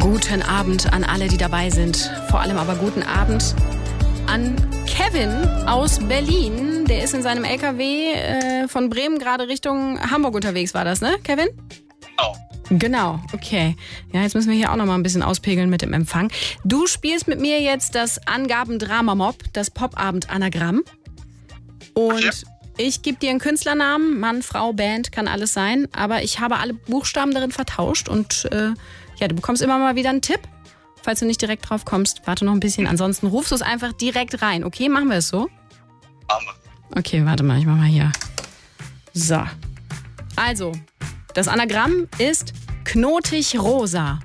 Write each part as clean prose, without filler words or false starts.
Guten Abend an alle, die dabei sind. Vor allem aber guten Abend an Kevin aus Berlin. Der ist in seinem LKW von Bremen gerade Richtung Hamburg unterwegs, war das, ne, Kevin? Genau, okay. Ja, jetzt müssen wir hier auch noch mal ein bisschen auspegeln mit dem Empfang. Du spielst mit mir jetzt das Angaben-Drama-Mob, das Popabend-Anagramm. Und ich gebe dir einen Künstlernamen, Mann, Frau, Band, kann alles sein. Aber ich habe alle Buchstaben darin vertauscht und ja, du bekommst immer mal wieder einen Tipp. Falls du nicht direkt drauf kommst, warte noch ein bisschen. Ansonsten rufst du es einfach direkt rein. Okay, machen wir es so? Machen wir. Okay, warte mal, ich mach mal hier. So. Also, das Anagramm ist knotig rosa.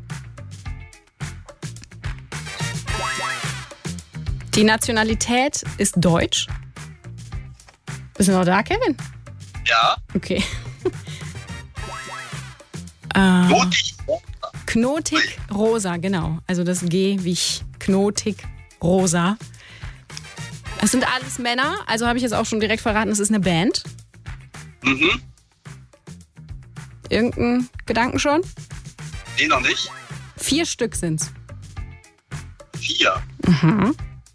Die Nationalität ist deutsch. Bist du noch da, Kevin? Ja. Okay. Knotig. Knotig rosa, genau. Also das G wie knotig rosa. Es sind alles Männer, also habe ich jetzt auch schon direkt verraten, es ist eine Band. Mhm. Irgendeinen Gedanken schon? Nee, noch nicht. 4 Stück sind's. 4. Mhm.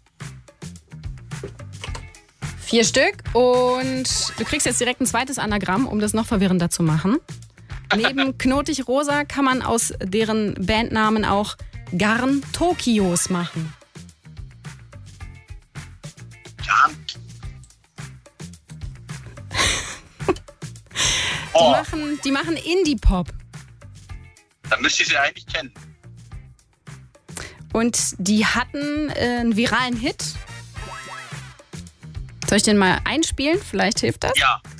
4 Stück und du kriegst jetzt direkt ein zweites Anagramm, um das noch verwirrender zu machen. Neben Knotig Rosa kann man aus deren Bandnamen auch Garn Tokios machen. Ja. Oh, Die machen Indie-Pop. dann müsste ich sie eigentlich kennen. Und die hatten einen viralen Hit. Soll ich den mal einspielen? Vielleicht hilft das? Ja.